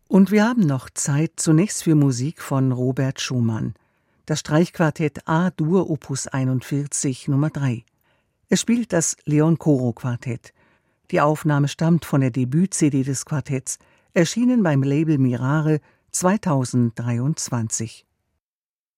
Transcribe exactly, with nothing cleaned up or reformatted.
Und wir haben noch Zeit zunächst für Musik von Robert Schumann. Das Streichquartett A-Dur Opus einundvierzig Nummer drei. Es spielt das Leon-Coro-Quartett. Die Aufnahme stammt von der Debüt-C D des Quartetts, erschienen beim Label Mirare zweitausenddreiundzwanzig.